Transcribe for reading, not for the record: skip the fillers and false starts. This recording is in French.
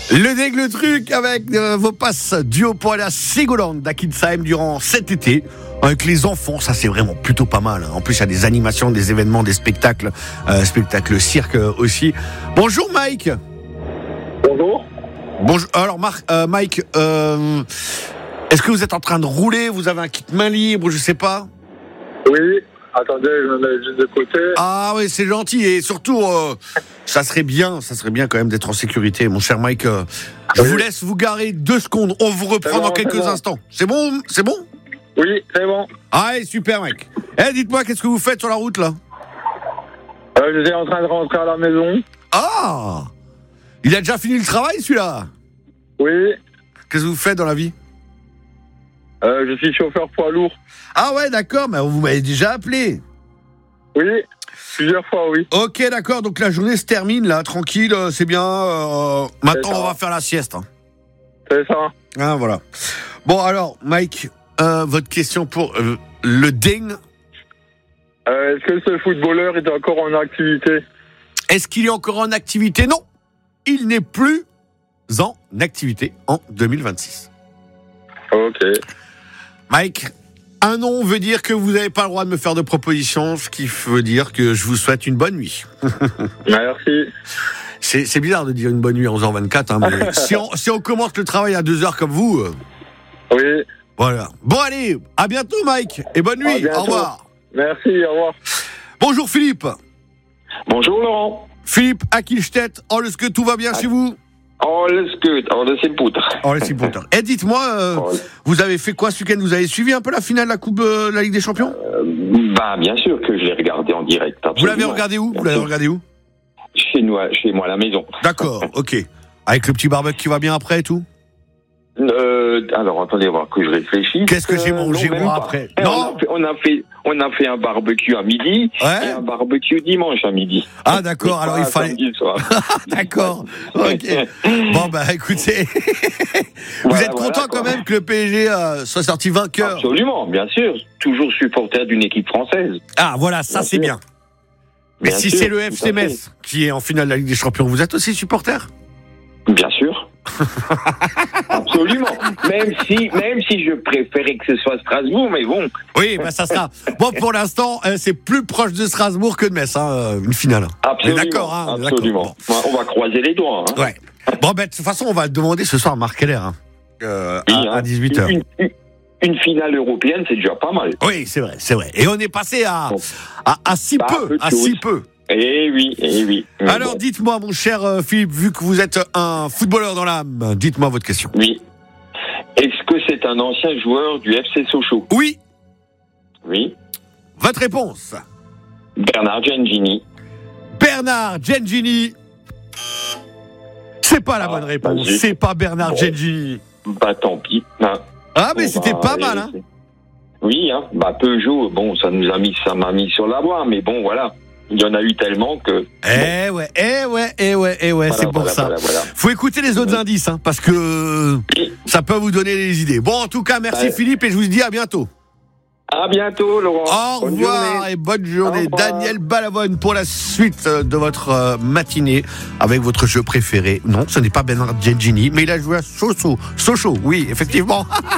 Le Daigle Truc avec vos passes duo pour aller à Ségolande d'Akinsheim durant cet été. Avec les enfants, ça c'est vraiment plutôt pas mal. En plus, il y a des animations, des événements, des spectacles, spectacles cirque aussi. Bonjour Mike. Bonjour. Bonjour. Alors Mike, est-ce que vous êtes en train de rouler? Vous avez un kit main libre? Je sais pas. Oui. Attendez, je me mets juste de côté. Ah oui, c'est gentil. Et surtout, ça serait bien quand même d'être en sécurité. Mon cher Mike, je vous laisse vous garer 2 secondes. On vous reprend dans quelques instants. C'est bon? C'est bon? Oui, c'est bon. Allez, super mec. Dites-moi, qu'est-ce que vous faites sur la route là? J'étais en train de rentrer à la maison. Ah! Il a déjà fini le travail celui-là? Oui. Qu'est-ce que vous faites dans la vie? Je suis chauffeur poids lourd. Ah ouais, d'accord, mais vous m'avez déjà appelé. Oui, plusieurs fois, oui. Ok, d'accord, donc la journée se termine là, tranquille, c'est bien. Maintenant, on va faire la sieste. Hein. C'est ça. Ah, voilà. Bon, alors, Mike, votre question pour le ding. Est-ce que ce footballeur est encore en activité? Est-ce qu'il est encore en activité? Non, il n'est plus en activité en 2026. Ok. Mike, un nom veut dire que vous n'avez pas le droit de me faire de propositions, ce qui veut dire que je vous souhaite une bonne nuit. Merci. C'est bizarre de dire une bonne nuit à 11h24, hein, mais si on commence le travail à 2h comme vous... Oui. Voilà. Bon allez, à bientôt Mike, et bonne nuit, au revoir. Merci, au revoir. Bonjour Philippe. Bonjour Laurent. Philippe, à Kielstedt, est-ce que tout va bien chez vous? Alles gut, alles in Butter. Alles in Butter. Et dites-moi, vous avez fait quoi ce week-end? Vous avez suivi un peu la finale de la Coupe de la Ligue des Champions? Bien sûr que je l'ai regardé en direct. Absolument. Vous l'avez regardé où? Chez moi à la maison. D'accord, ok. Avec le petit barbecue qui va bien après et tout? Alors attendez voir que je réfléchisse. Qu'est-ce que j'ai mangé moi après? Non, on a fait un barbecue à midi et un barbecue dimanche à midi. Ah d'accord, alors il fallait. D'accord. Ok. Bon bah écoutez, vous êtes content quand même que le PSG soit sorti vainqueur? Absolument, bien sûr. Toujours supporter d'une équipe française. Ah voilà, ça c'est bien. Mais si c'est le FC Metz qui est en finale de la Ligue des Champions, vous êtes aussi supporter? Bien sûr. Absolument. Même si je préférais que ce soit Strasbourg, mais bon. Oui, ça sera. Bon, pour l'instant, c'est plus proche de Strasbourg que de Metz, une finale. Absolument. D'accord, absolument. D'accord. On va croiser les doigts. Hein. Ouais. Bon, de toute façon, on va le demander ce soir à Marc Keller, à 18h. Une finale européenne, c'est déjà pas mal. Oui, c'est vrai. Et on est passé à si peu. Eh oui. Alors, dites-moi, mon cher Philippe, vu que vous êtes un footballeur dans l'âme, dites-moi votre question. Oui. Est-ce que c'est un ancien joueur du FC Sochaux? Oui. Oui. Votre réponse? Bernard Gengini. Bernard Gengini. C'est pas la bonne réponse. C'est pas Bernard Gengini. Tant pis. Ah, mais c'était pas mal, hein. Oui, Peugeot, ça m'a mis sur la voie, mais bon, voilà. Il y en a eu tellement que... Eh ouais, c'est pour ça. Voilà. Faut écouter les autres indices, parce que ça peut vous donner des idées. Bon, en tout cas, merci Philippe, et je vous dis à bientôt. À bientôt, Laurent. Au revoir et bonne journée. Daniel Balavoine pour la suite de votre matinée avec votre jeu préféré. Non, ce n'est pas Bernard Gengini, mais il a joué à Sochaux. Oui, effectivement.